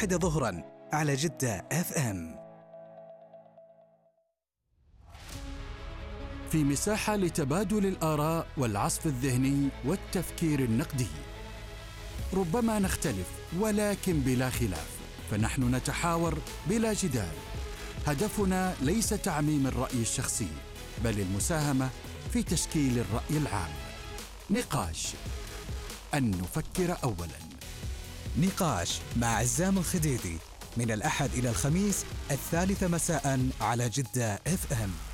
1 ظهرا على جدة FM. في مساحة لتبادل الآراء والعصف الذهني والتفكير النقدي. ربما نختلف ولكن بلا خلاف، فنحن نتحاور بلا جدال. هدفنا ليس تعميم الرأي الشخصي، بل المساهمة في تشكيل الرأي العام. نقاش، أن نفكر أولاً. نقاش مع عزام الخديدي من الأحد إلى الخميس 3 مساء على جدة FM.